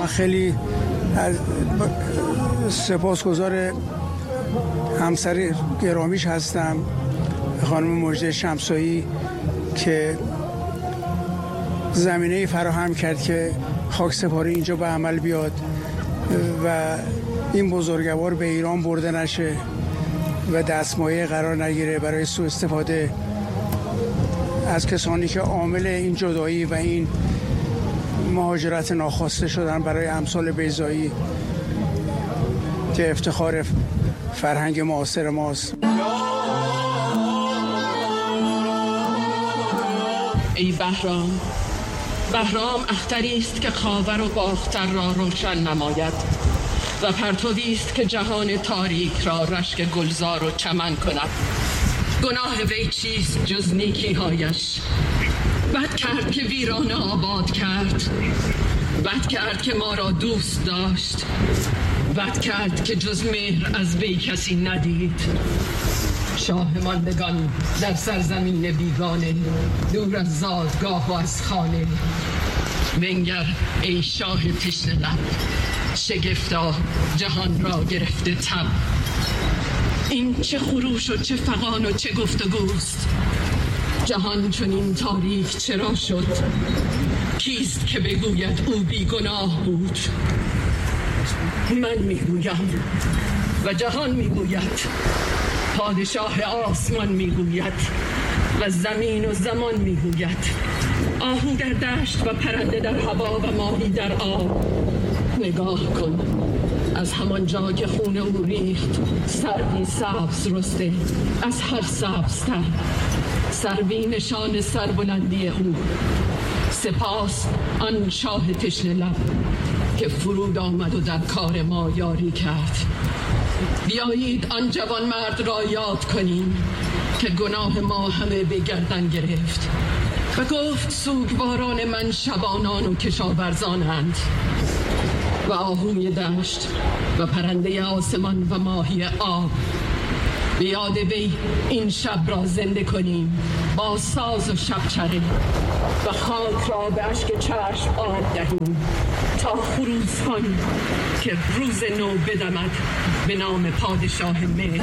خیلی سپاسگزار همسر گرامیش هستم، خانم مژده شمسایی، که زمینه فراهم کرد که خاکسپاری اینجا به عمل بیاد و این بزرگوار به ایران برده نشه و دستمایه قرار نگیره برای سوء استفاده از کسانی که عامل این جدایی و این مهاجرت ناخواسته شدن برای امثال بیضایی که افتخار فرهنگ معاصر ماست. ای بهرام، بهرام اختری است که خاور و باختر را روشن نماید و پرتوی است که جهان تاریک را رشک گلزار و چمن کند. گناه وی چیست جز نیکی‌هایش؟ بد کرد که ویرانه آباد کرد، بد کرد که ما را دوست داشت، بد کرد که جز مهر از وی کسی ندید. شاه ماندگان در سرزمین بیگانه، دور از زادگاه و از خانه. بنگر ای شاه تشنه لب، شگفتا جهان را گرفته تب. این چه خروش و چه فغان و چه گفتگوست؟ جهان چون این تاریک چرا شد؟ کیست که بگوید او بی گناه بود؟ من میگویم و جهان میگوید، پادشاه آسمان میگوید و زمین و زمان میگوید. آهو در دشت و پرنده در هوا و ماهی در آب. نگاه کن، از همان جا که خون او ریخت سروی سبز رسته، از هر سبزتر سروی نشان سربلندی او. سپاس آن شاه تشنه لب که فرود آمد و در کار ما یاری کرد. بیایید آن جوان مرد را یاد کنیم که گناه ما همه به گردن گرفت و گفت سوگواران من شبانان و کشاورزانند و آهوی دشت و پرنده آسمان و ماهی آب. به یاد وی این شب را زنده کنیم با ساز و شبچره و خاک را به اشک چشم آب دهیم تا خروس کنیم که روز نو بدمد به نام پادشاه مهر.